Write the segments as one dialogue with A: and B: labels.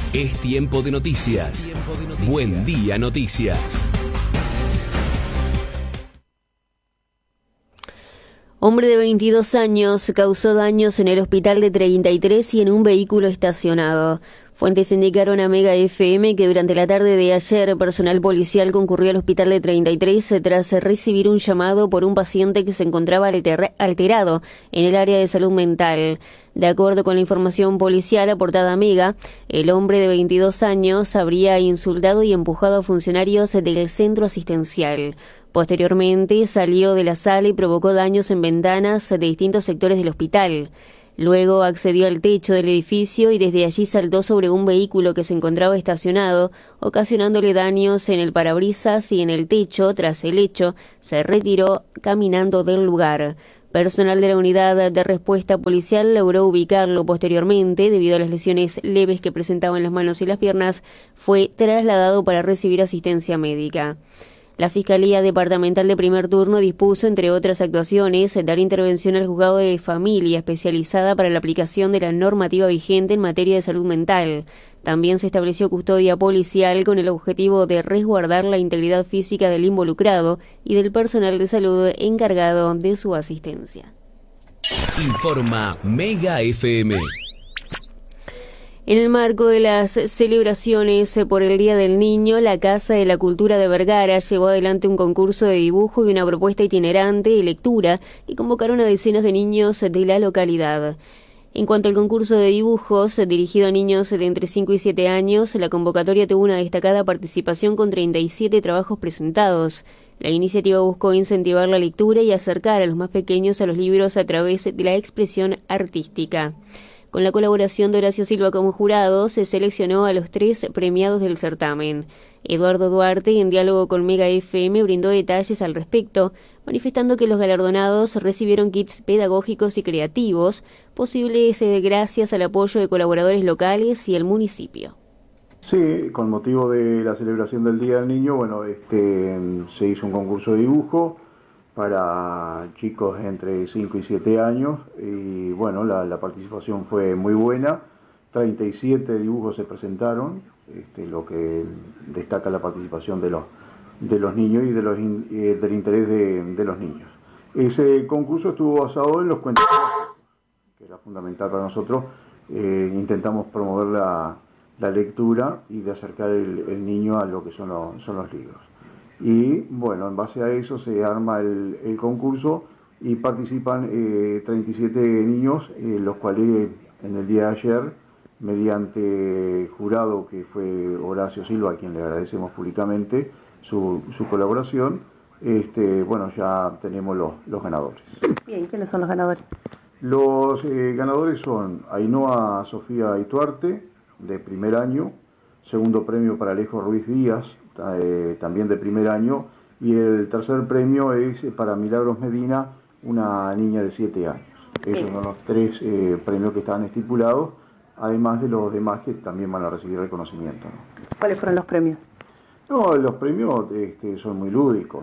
A: Es tiempo de noticias. Buen día, noticias.
B: Hombre de 22 años causó daños en el hospital de 33 y en un vehículo estacionado. Fuentes indicaron a Mega FM que durante la tarde de ayer, personal policial concurrió al hospital de 33 tras recibir un llamado por un paciente que se encontraba alterado en el área de salud mental. De acuerdo con la información policial aportada a Mega, el hombre de 22 años habría insultado y empujado a funcionarios del centro asistencial. Posteriormente salió de la sala y provocó daños en ventanas de distintos sectores del hospital. Luego accedió al techo del edificio y desde allí saltó sobre un vehículo que se encontraba estacionado, ocasionándole daños en el parabrisas y en el techo. Tras el hecho, se retiró caminando del lugar. Personal de la unidad de respuesta policial logró ubicarlo posteriormente. Debido a las lesiones leves que presentaba en las manos y las piernas, fue trasladado para recibir asistencia médica. La Fiscalía Departamental de Primer Turno dispuso, entre otras actuaciones, dar intervención al Juzgado de Familia especializada para la aplicación de la normativa vigente en materia de salud mental. También se estableció custodia policial con el objetivo de resguardar la integridad física del involucrado y del personal de salud encargado de su asistencia.
A: Informa Mega FM.
B: En el marco de las celebraciones por el Día del Niño, la Casa de la Cultura de Vergara llevó adelante un concurso de dibujo y una propuesta itinerante de lectura que convocaron a decenas de niños de la localidad. En cuanto al concurso de dibujos dirigido a niños de entre 5 y 7 años, la convocatoria tuvo una destacada participación con 37 trabajos presentados. La iniciativa buscó incentivar la lectura y acercar a los más pequeños a los libros a través de la expresión artística. Con la colaboración de Horacio Silva como jurado, se seleccionó a los 3 premiados del certamen. Eduardo Duarte, en diálogo con Mega FM, brindó detalles al respecto, manifestando que los galardonados recibieron kits pedagógicos y creativos, posibles gracias al apoyo de colaboradores locales y el municipio.
C: Sí, con motivo de la celebración del Día del Niño, se hizo un concurso de dibujo para chicos entre 5 y 7 años y la participación fue muy buena. 37 dibujos se presentaron, lo que destaca la participación de los niños y del interés de los niños. Ese concurso estuvo basado en los cuentos, que era fundamental para nosotros. Intentamos promover la lectura y de acercar el niño a lo que son los libros. Y en base a eso se arma el concurso y participan 37 niños, los cuales en el día de ayer, mediante jurado que fue Horacio Silva, a quien le agradecemos públicamente su colaboración, ya tenemos los ganadores.
D: Bien, ¿quiénes son los ganadores?
C: Los ganadores son Ainhoa Sofía Ituarte, de primer año, segundo premio para Alejo Ruiz Díaz, también de primer año, y el tercer premio es para Milagros Medina, una niña de 7 años. Esos son los 3 premios que estaban estipulados, además de los demás que también van a recibir reconocimiento, ¿no?
D: ¿Cuáles fueron los premios?
C: No, los premios son muy lúdicos,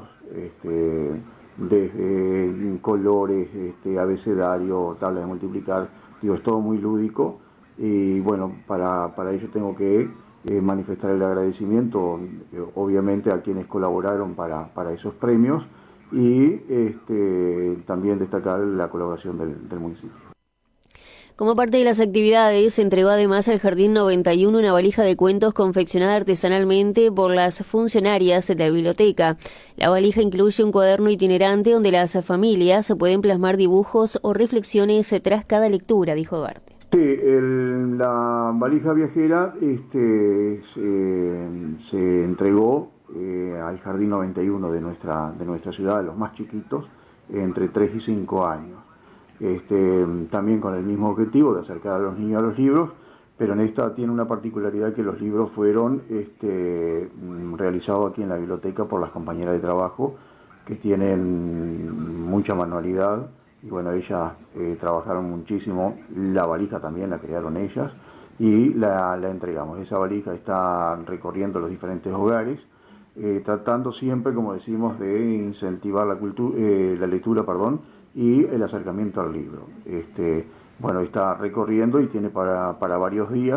C: desde colores, abecedario, tabla de multiplicar, es todo muy lúdico, y para ello tengo que manifestar el agradecimiento, obviamente, a quienes colaboraron para esos premios y también destacar la colaboración del municipio.
B: Como parte de las actividades, se entregó además al Jardín 91 una valija de cuentos confeccionada artesanalmente por las funcionarias de la biblioteca. La valija incluye un cuaderno itinerante donde las familias pueden plasmar dibujos o reflexiones tras cada lectura, dijo Duarte.
C: Sí, la valija viajera se entregó al Jardín 91 de nuestra ciudad, a los más chiquitos, entre 3 y 5 años. También con el mismo objetivo de acercar a los niños a los libros, pero en esta tiene una particularidad que los libros fueron realizados aquí en la biblioteca por las compañeras de trabajo, que tienen mucha manualidad, y ellas trabajaron muchísimo. La valija también la crearon ellas y la entregamos. Esa valija está recorriendo los diferentes hogares, tratando siempre, como decimos, de incentivar la lectura, y el acercamiento al libro. Está recorriendo y tiene para varios días,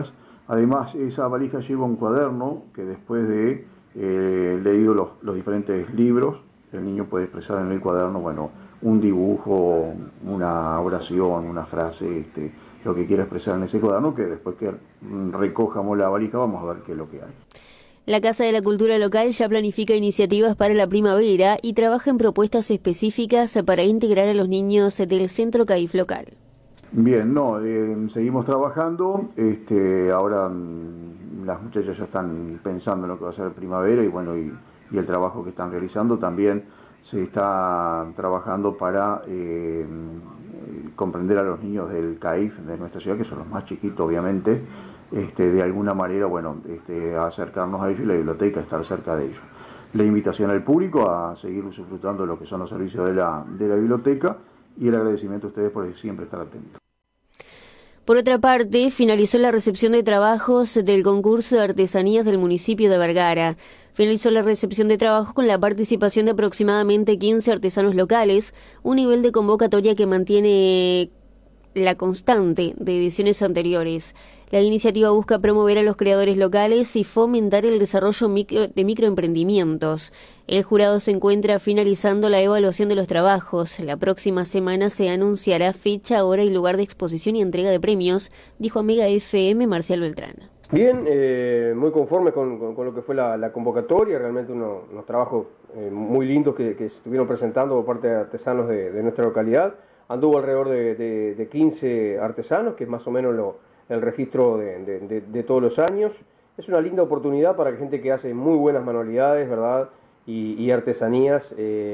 C: Además, esa valija lleva un cuaderno que después de leído los diferentes libros, el niño puede expresar en el cuaderno, bueno, un dibujo, una oración, una frase, lo que quiera expresar en ese cuaderno, que después que recojamos la valija vamos a ver qué es lo que hay.
B: La Casa de la Cultura local ya planifica iniciativas para la primavera y trabaja en propuestas específicas para integrar a los niños del Centro CAIF local.
C: Bien, seguimos trabajando, ahora las muchachas ya están pensando en lo que va a ser primavera y el trabajo que están realizando también se está trabajando para comprender a los niños del CAIF de nuestra ciudad, que son los más chiquitos obviamente, de alguna manera, acercarnos a ellos y la biblioteca estar cerca de ellos. La invitación al público a seguir disfrutando de lo que son los servicios de la biblioteca y el agradecimiento a ustedes por siempre estar atentos.
B: Por otra parte, finalizó la recepción de trabajos del concurso de artesanías del municipio de Vergara. Finalizó la recepción de trabajos con la participación de aproximadamente 15 artesanos locales, un nivel de convocatoria que mantiene la constante de ediciones anteriores. La iniciativa busca promover a los creadores locales y fomentar el desarrollo de microemprendimientos. El jurado se encuentra finalizando la evaluación de los trabajos. La próxima semana se anunciará fecha, hora y lugar de exposición y entrega de premios, dijo a Mega FM Marcial Beltrán.
E: Bien, muy conforme con lo que fue la convocatoria, realmente unos trabajos muy lindos que se estuvieron presentando por parte de artesanos de nuestra localidad. Anduvo alrededor de 15 artesanos, que es más o menos el registro de todos los años. Es una linda oportunidad para gente que hace muy buenas manualidades, ¿verdad? Y artesanías,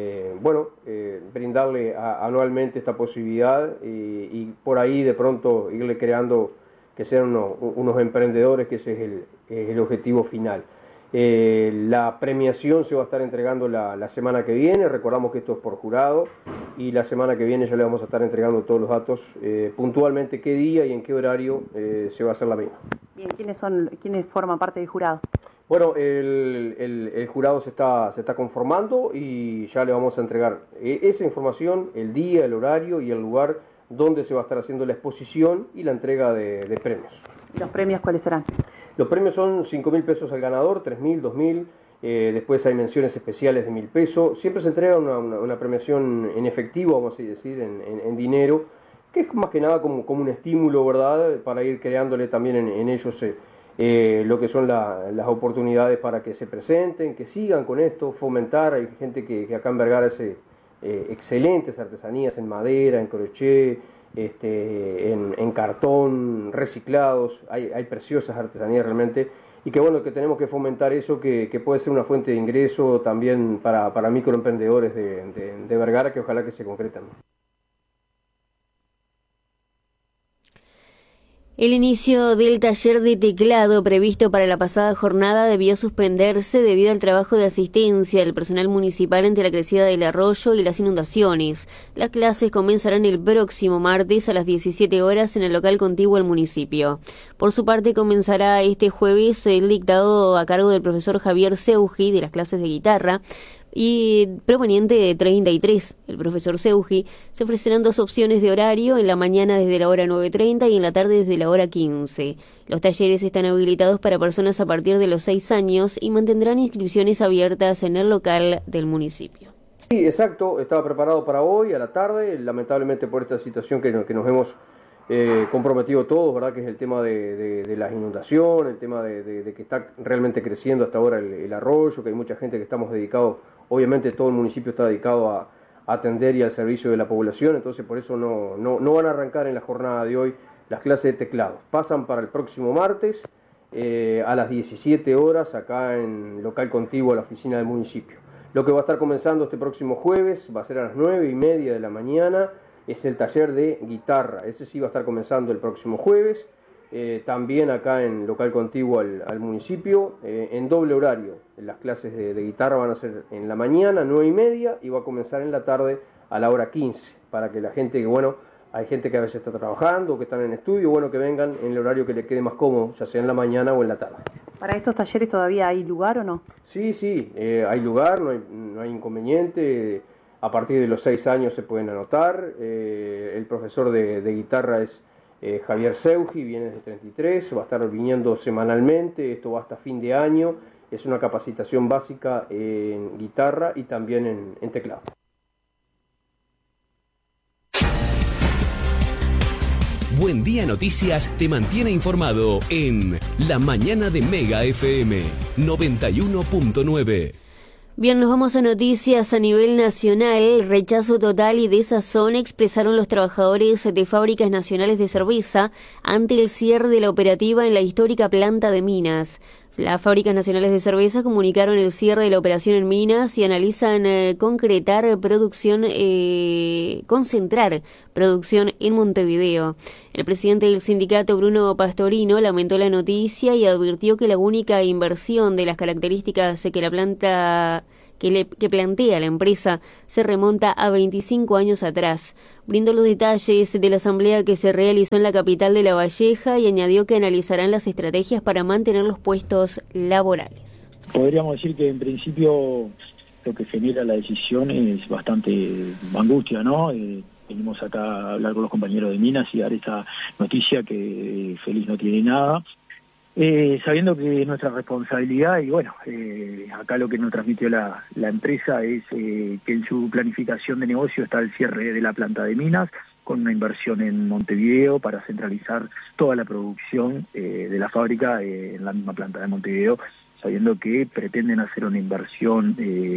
E: brindarle anualmente esta posibilidad y por ahí de pronto irle creando que sean unos emprendedores, que ese es el objetivo final. La premiación se va a estar entregando la semana que viene. Recordamos que esto es por jurado y la semana que viene ya le vamos a estar entregando todos los datos puntualmente qué día y en qué horario se va a hacer la misma.
D: Bien, ¿quiénes forman parte del jurado?
E: Bueno, el jurado se está conformando y ya le vamos a entregar esa información, el día, el horario y el lugar donde se va a estar haciendo la exposición y la entrega de premios.
D: ¿Y los premios cuáles serán?
E: Los premios son 5.000 pesos al ganador, 3.000, 2.000, después hay menciones especiales de 1.000 pesos. Siempre se entrega una premiación en efectivo, vamos a decir, en dinero, que es más que nada como un estímulo, ¿verdad?, para ir creándole también en ellos lo que son las oportunidades para que se presenten, que sigan con esto, fomentar. Hay gente que acá en Vergara hace excelentes artesanías en madera, en crochet, en cartón, reciclados. Hay preciosas artesanías realmente, y que bueno, que tenemos que fomentar eso, que puede ser una fuente de ingreso también para microemprendedores de Vergara, que ojalá que se concreten.
B: El inicio del taller de teclado previsto para la pasada jornada debió suspenderse debido al trabajo de asistencia del personal municipal ante la crecida del arroyo y las inundaciones. Las clases comenzarán el próximo martes a las 17 horas en el local contiguo al municipio. Por su parte, comenzará este jueves el dictado a cargo del profesor Javier Seugi de las clases de guitarra, y proveniente de 33. El profesor Seugi. Se ofrecerán 2 opciones de horario, en la mañana desde la hora 9:30 y en la tarde desde la hora 15. Los talleres están habilitados para personas a partir de los 6 años y mantendrán inscripciones abiertas en el local del municipio.
E: Sí, exacto, estaba preparado para hoy a la tarde, lamentablemente por esta situación que nos hemos comprometido todos, ¿verdad?, que es el tema de las inundaciones, el tema de que está realmente creciendo hasta ahora el arroyo, que hay mucha gente que estamos dedicados. Obviamente todo el municipio está dedicado a atender y al servicio de la población, entonces por eso no van a arrancar en la jornada de hoy las clases de teclado. Pasan para el próximo martes a las 17 horas acá en local contiguo a la oficina del municipio. Lo que va a estar comenzando este próximo jueves va a ser a las 9:30 de la mañana, es el taller de guitarra. Ese sí va a estar comenzando el próximo jueves. También acá en local contiguo al municipio, en doble horario. Las clases de guitarra van a ser en la mañana, 9:30, y va a comenzar en la tarde a la hora 15, para que la gente hay gente que a veces está trabajando, que están en estudio, que vengan en el horario que le quede más cómodo, ya sea en la mañana o en la tarde.
D: ¿Para estos talleres todavía hay lugar o no?
E: Sí, hay lugar, no hay inconveniente. A partir de los 6 años se pueden anotar. El profesor de guitarra es Javier Seugi, viene desde 33, va a estar viniendo semanalmente, esto va hasta fin de año, es una capacitación básica en guitarra y también en teclado.
A: Buen Día Noticias te mantiene informado en La Mañana de Mega FM 91.9.
B: Bien, nos vamos a noticias a nivel nacional. Rechazo total y desazón expresaron los trabajadores de fábricas nacionales de cerveza ante el cierre de la operativa en la histórica planta de Minas. Las fábricas nacionales de cerveza comunicaron el cierre de la operación en Minas y analizan concentrar producción en Montevideo. El presidente del sindicato, Bruno Pastorino, lamentó la noticia y advirtió que la única inversión de las características que plantea la empresa se remonta a 25 años atrás. Brindó los detalles de la asamblea que se realizó en la capital de La Valleja y añadió que analizarán las estrategias para mantener los puestos laborales.
F: Podríamos decir que en principio lo que genera la decisión es bastante angustia, ¿no? Venimos acá a hablar con los compañeros de Minas y dar esta noticia que Feliz no tiene nada. Sabiendo que es nuestra responsabilidad y bueno, acá lo que nos transmitió la empresa es que en su planificación de negocio está el cierre de la planta de Minas con una inversión en Montevideo para centralizar toda la producción de la fábrica en la misma planta de Montevideo, sabiendo que pretenden hacer una inversión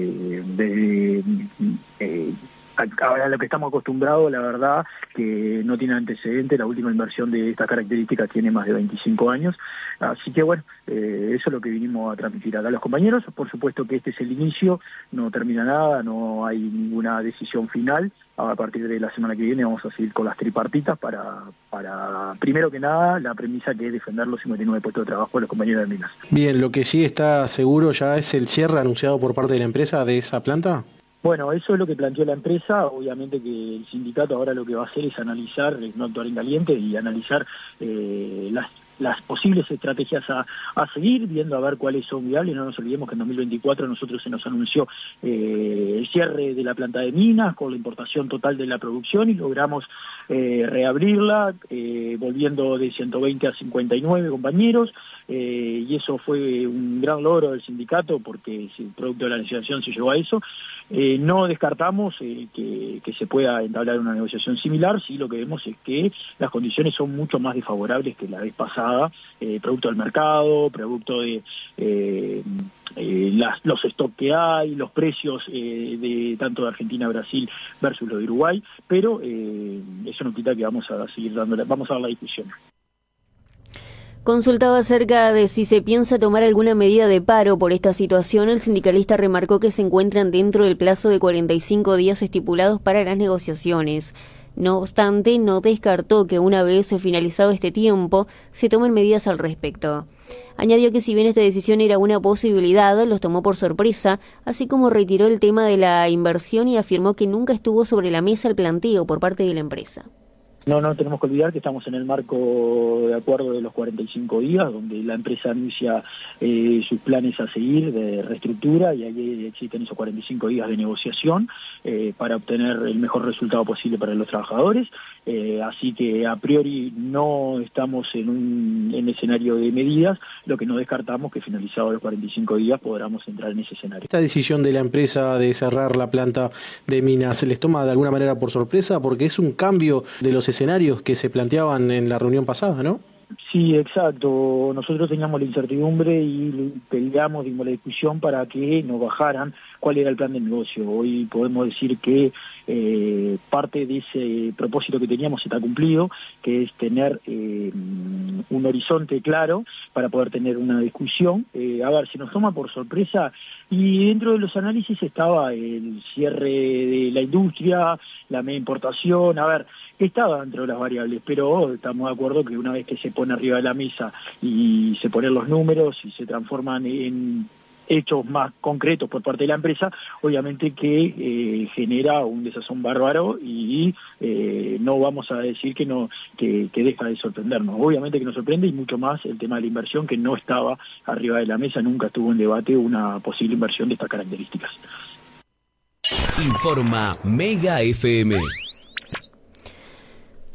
F: ahora lo que estamos acostumbrados, la verdad, que no tiene antecedente. La última inversión de estas características tiene más de 25 años. Así que bueno, eso es lo que vinimos a transmitir acá a los compañeros. Por supuesto que este es el inicio, no termina nada, no hay ninguna decisión final. A partir de la semana que viene vamos a seguir con las tripartitas para primero que nada, la premisa que es defender los 59 puestos de trabajo de los compañeros de Minas.
G: Bien, lo que sí está seguro ya es el cierre anunciado por parte de la empresa de esa planta.
F: Bueno, eso es lo que planteó la empresa. Obviamente que el sindicato ahora lo que va a hacer es analizar, no actuar en caliente y analizar las posibles estrategias a seguir, viendo a ver cuáles son viables. No nos olvidemos que en 2024 nosotros se nos anunció el cierre de la planta de Minas con la importación total de la producción y logramos reabrirla, volviendo de 120 a 59 compañeros, y eso fue un gran logro del sindicato porque el producto de la negociación se llevó a eso. No descartamos que se pueda entablar una negociación similar, sí lo que vemos es que las condiciones son mucho más desfavorables que la vez pasada, producto del mercado, producto de los stocks que hay, los precios de tanto de Argentina, Brasil versus los de Uruguay, pero eso no quita que vamos a dar la discusión.
B: Consultado acerca de si se piensa tomar alguna medida de paro por esta situación, el sindicalista remarcó que se encuentran dentro del plazo de 45 días estipulados para las negociaciones. No obstante, no descartó que una vez finalizado este tiempo se tomen medidas al respecto. Añadió que si bien esta decisión era una posibilidad, los tomó por sorpresa, así como retiró el tema de la inversión y afirmó que nunca estuvo sobre la mesa el planteo por parte de la empresa.
F: No tenemos que olvidar que estamos en el marco de acuerdo de los 45 días, donde la empresa anuncia sus planes a seguir de reestructura y ahí existen esos 45 días de negociación para obtener el mejor resultado posible para los trabajadores. Así que a priori no estamos en un escenario de medidas, lo que no descartamos que finalizados los 45 días podamos entrar en ese escenario.
G: ¿Esta decisión de la empresa de cerrar la planta de Minas les toma de alguna manera por sorpresa? Porque es un cambio de los escenarios que se planteaban en la reunión pasada, ¿no?
F: Sí, exacto. Nosotros teníamos la incertidumbre y peleamos, dimos la discusión para que nos bajaran cuál era el plan de negocio. Hoy podemos decir que parte de ese propósito que teníamos está cumplido, que es tener un horizonte claro para poder tener una discusión. A ver, si nos toma por sorpresa, y dentro de los análisis estaba el cierre de la industria, la media importación, a ver, estaba dentro de las variables, pero estamos de acuerdo que una vez que se pone arriba de la mesa y se ponen los números y se transforman en hechos más concretos por parte de la empresa, obviamente que genera un desazón bárbaro y no vamos a decir que deja de sorprendernos. Obviamente que nos sorprende y mucho más el tema de la inversión que no estaba arriba de la mesa, nunca estuvo en debate una posible inversión de estas características.
A: Informa Mega FM.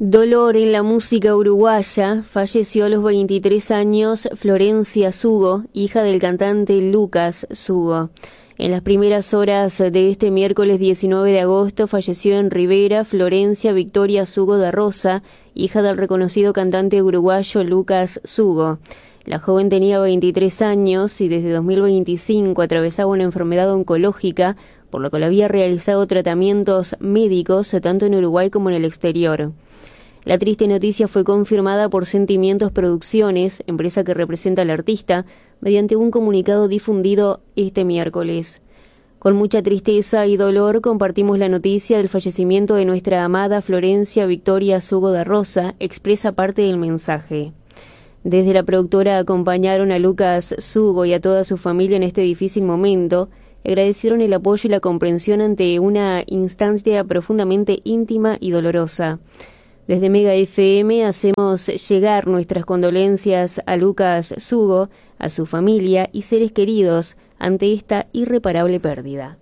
B: Dolor en la música uruguaya. Falleció a los 23 años Florencia Sugo, hija del cantante Lucas Sugo. En las primeras horas de este miércoles 19 de agosto falleció en Rivera Florencia Victoria Sugo da Rosa, hija del reconocido cantante uruguayo Lucas Sugo. La joven tenía 23 años y desde 2025 atravesaba una enfermedad oncológica, por lo que había realizado tratamientos médicos tanto en Uruguay como en el exterior. La triste noticia fue confirmada por Sentimientos Producciones, empresa que representa al artista, mediante un comunicado difundido este miércoles. Con mucha tristeza y dolor compartimos la noticia del fallecimiento de nuestra amada Florencia Victoria Sugo da Rosa, expresa parte del mensaje. Desde la productora acompañaron a Lucas Sugo y a toda su familia en este difícil momento, agradecieron el apoyo y la comprensión ante una instancia profundamente íntima y dolorosa. Desde Mega FM hacemos llegar nuestras condolencias a Lucas Sugo, a su familia y seres queridos ante esta irreparable pérdida.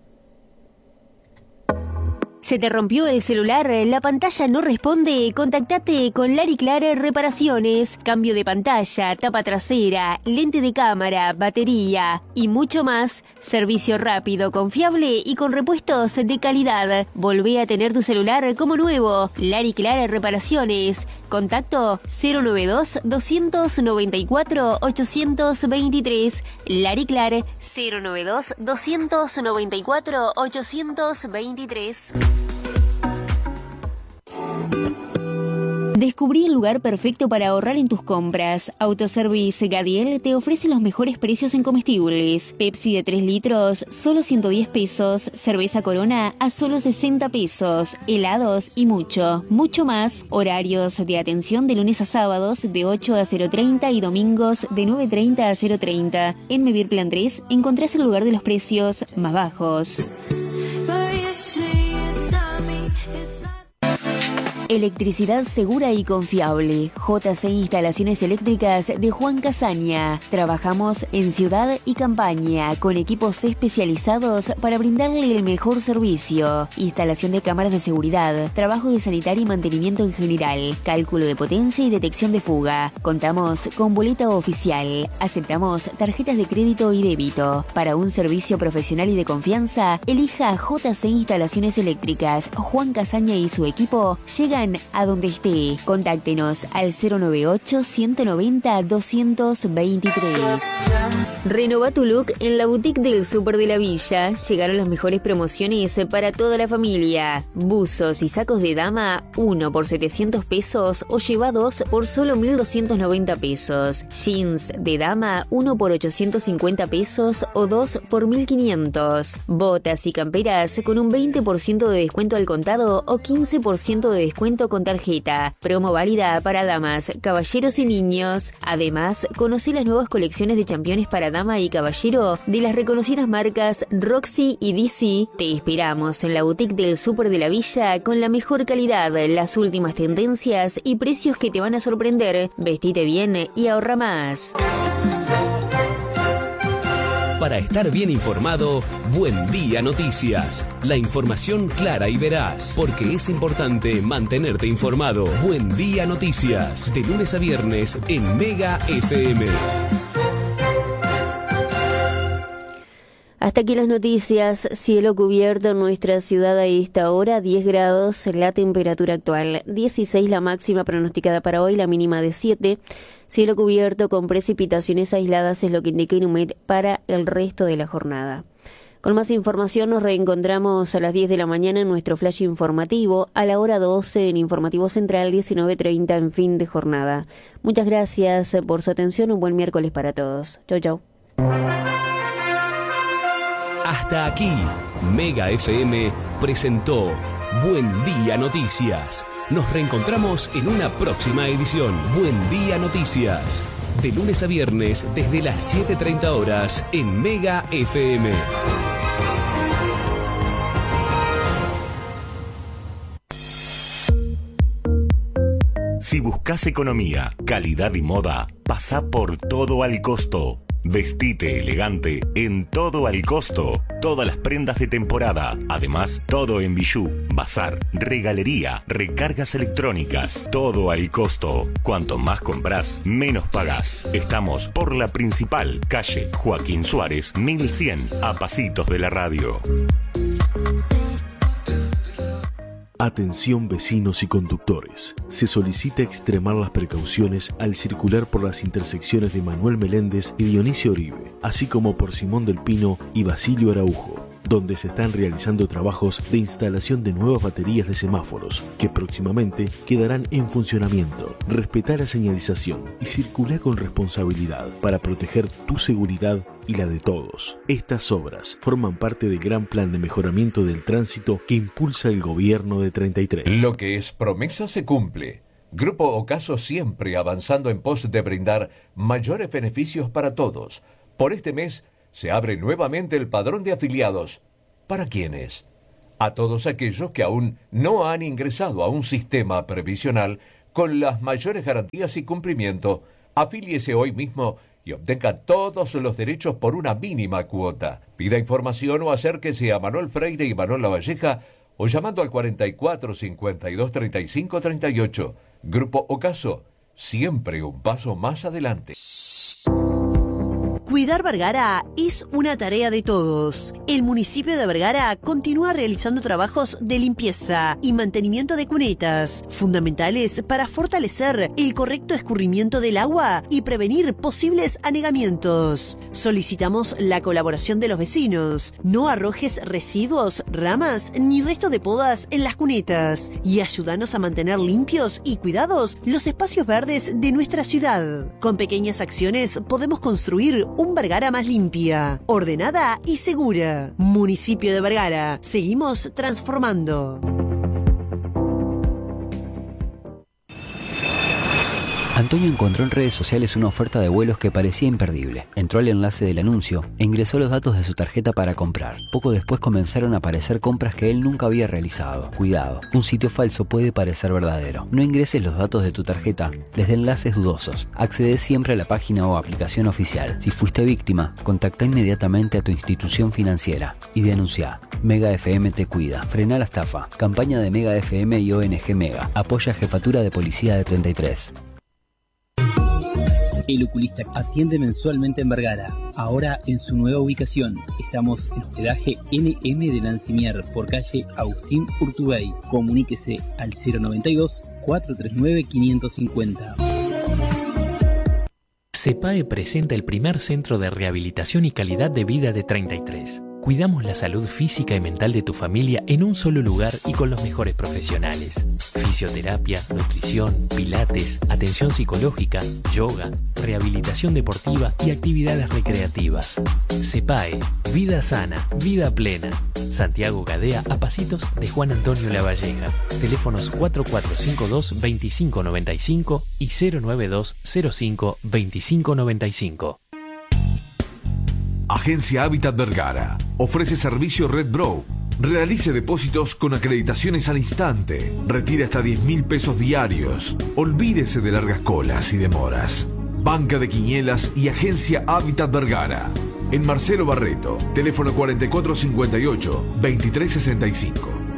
B: ¿Se te rompió el celular? ¿La pantalla no responde? Contactate con Lari Clare Reparaciones. Cambio de pantalla, tapa trasera, lente de cámara, batería y mucho más. Servicio rápido, confiable y con repuestos de calidad. Volvé a tener tu celular como nuevo. Lari Clare Reparaciones. Contacto 092-294-823. Lari Clare 092-294-823. Descubrí el lugar perfecto para ahorrar en tus compras. Autoservice Gadiel te ofrece los mejores precios en comestibles. Pepsi de 3 litros, solo 110 pesos. Cerveza Corona a solo 60 pesos. Helados y mucho, mucho más. Horarios de atención de lunes a sábados de 8 a 0:30 y domingos de 9:30 a 0:30. En Mevir Plan 3 encontrás el lugar de los precios más bajos. Electricidad segura y confiable. JC Instalaciones Eléctricas de Juan Casaña. Trabajamos en ciudad y campaña con equipos especializados para brindarle el mejor servicio. Instalación de cámaras de seguridad, trabajo de sanitario y mantenimiento en general, cálculo de potencia y detección de fuga. Contamos con boleta oficial. Aceptamos tarjetas de crédito y débito. Para un servicio profesional y de confianza, elija JC Instalaciones Eléctricas. Juan Casaña y su equipo llegan a donde esté. Contáctenos al 098-190-223. Renova tu look en la boutique del Súper de la Villa. Llegaron las mejores promociones para toda la familia. Buzos y sacos de dama, 1 por 700 pesos o lleva 2 por solo 1.290 pesos. Jeans de dama, 1 por 850 pesos o 2 por 1.500. Botas y camperas con un 20% de descuento al contado o 15% de descuento con tarjeta. Promo válida para damas, caballeros y niños. Además, conocí las nuevas colecciones de championes para dama y caballero de las reconocidas marcas Roxy y DC. Te esperamos en la boutique del Súper de la Villa con la mejor calidad, las últimas tendencias y precios que te van a sorprender. Vestite bien y ahorra más.
A: Para estar bien informado, Buen Día Noticias. La información clara y veraz, porque es importante mantenerte informado. Buen Día Noticias, de lunes a viernes en Mega FM.
B: Hasta aquí las noticias. Cielo cubierto en nuestra ciudad a esta hora, 10 grados la temperatura actual, 16 la máxima pronosticada para hoy, la mínima de 7. Cielo cubierto con precipitaciones aisladas es lo que indica Inumet para el resto de la jornada. Con más información nos reencontramos a las 10 de la mañana en nuestro flash informativo, a la hora 12 en Informativo Central, 19:30 en fin de jornada. Muchas gracias por su atención, un buen miércoles para todos. Chau, chau.
A: Hasta aquí, Mega FM presentó Buen Día Noticias. Nos reencontramos en una próxima edición. Buen Día Noticias. De lunes a viernes desde las 7:30 horas en Mega FM.
H: Si buscas economía, calidad y moda, pasa por Todo al Costo. Vestite elegante en Todo al Costo. Todas las prendas de temporada. Además, todo en bijú, bazar, regalería, recargas electrónicas. Todo al costo. Cuanto más compras, menos pagás. Estamos por la principal, calle Joaquín Suárez, 1100, a pasitos de la radio.
I: Atención vecinos y conductores. Se solicita extremar las precauciones al circular por las intersecciones de Manuel Meléndez y Dionisio Oribe, así como por Simón del Pino y Basilio Araujo, donde se están realizando trabajos de instalación de nuevas baterías de semáforos que próximamente quedarán en funcionamiento. Respetá la señalización y circulá con responsabilidad para proteger tu seguridad y la de todos. Estas obras forman parte del gran plan de mejoramiento del tránsito que impulsa el gobierno de 33.
J: Lo que es promesa se cumple. Grupo Ocaso siempre avanzando en pos de brindar mayores beneficios para todos. Por este mes se abre nuevamente el padrón de afiliados. ¿Para quiénes? A todos aquellos que aún no han ingresado a un sistema previsional con las mayores garantías y cumplimiento. Afíliese hoy mismo y obtenga todos los derechos por una mínima cuota. Pida información o acérquese a Manuel Freire y Manuel Lavalleja o llamando al 44 52 35 38. Grupo Ocaso, siempre un paso más adelante.
K: Cuidar Vergara es una tarea de todos. El municipio de Vergara continúa realizando trabajos de limpieza y mantenimiento de cunetas, fundamentales para fortalecer el correcto escurrimiento del agua y prevenir posibles anegamientos. Solicitamos la colaboración de los vecinos. No arrojes residuos, ramas ni resto de podas en las cunetas y ayúdanos a mantener limpios y cuidados los espacios verdes de nuestra ciudad. Con pequeñas acciones podemos construir un Vergara más limpia, ordenada y segura. Municipio de Vergara. Seguimos transformando.
L: Antonio encontró en redes sociales una oferta de vuelos que parecía imperdible. Entró al enlace del anuncio e ingresó los datos de su tarjeta para comprar. Poco después comenzaron a aparecer compras que él nunca había realizado. Cuidado, un sitio falso puede parecer verdadero. No ingreses los datos de tu tarjeta desde enlaces dudosos. Accede siempre a la página o aplicación oficial. Si fuiste víctima, contacta inmediatamente a tu institución financiera y denuncia. Mega FM te cuida. Frena la estafa. Campaña de Mega FM y ONG Mega. Apoya Jefatura de Policía de 33.
M: El Oculista atiende mensualmente en Vergara. Ahora en su nueva ubicación. Estamos en hospedaje NM de Lancimier por calle Agustín Urtubey. Comuníquese al 092-439-550.
N: CEPAE presenta el primer centro de rehabilitación y calidad de vida de 33. Cuidamos la salud física y mental de tu familia en un solo lugar y con los mejores profesionales. Fisioterapia, nutrición, pilates, atención psicológica, yoga, rehabilitación deportiva y actividades recreativas. CEPAE, vida sana, vida plena. Santiago Gadea, a pasitos de Juan Antonio Lavalleja. Teléfonos 4452-2595 y 092-05-2595.
O: Agencia Hábitat Vergara. Ofrece servicio Red Bro. Realice depósitos con acreditaciones al instante. Retira hasta 10.000 pesos diarios. Olvídese de largas colas y demoras. Banca de Quinielas y Agencia Hábitat Vergara. En Marcelo Barreto. Teléfono 4458-2365.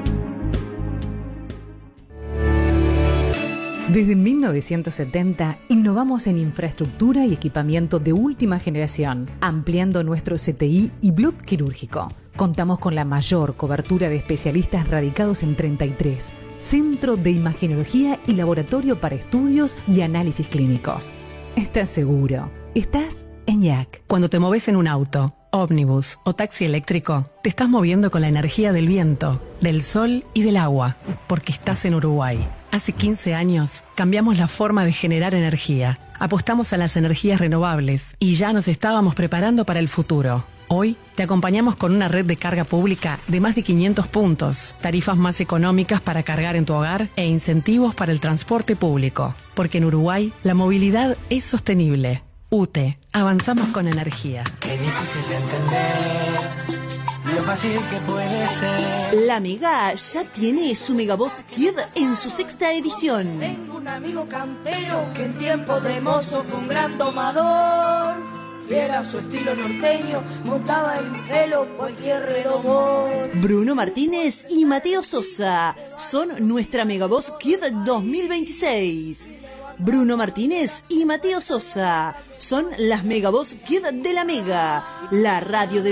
P: Desde 1970 innovamos en infraestructura y equipamiento de última generación, ampliando nuestro CTI y bloque quirúrgico. Contamos con la mayor cobertura de especialistas radicados en 33, Centro de Imagenología y Laboratorio para Estudios y Análisis Clínicos. ¿Estás seguro? Estás en IAC.
Q: Cuando te moves en un auto, ómnibus o taxi eléctrico, te estás moviendo con la energía del viento, del sol y del agua, porque estás en Uruguay. Hace 15 años cambiamos la forma de generar energía, apostamos a las energías renovables y ya nos estábamos preparando para el futuro. Hoy te acompañamos con una red de carga pública de más de 500 puntos, tarifas más económicas para cargar en tu hogar e incentivos para el transporte público. Porque en Uruguay la movilidad es sostenible. UTE, avanzamos con energía.
R: Qué difícil de entender, lo fácil que puede ser.
K: La Mega ya tiene su Megavoz Kid en su 6ª edición.
R: Tengo un amigo campero que en tiempo de mozo fue un gran domador.
S: fiel a su estilo norteño, montaba en pelo cualquier redomón.
K: Bruno Martínez y Mateo Sosa son nuestra Megavoz Kid 2026. Bruno Martínez y Mateo Sosa son las Megavoz Kid de la Mega, la radio de